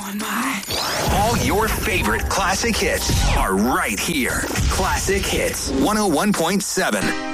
on my. All your favorite classic hits are right here. Classic Hits 101.7.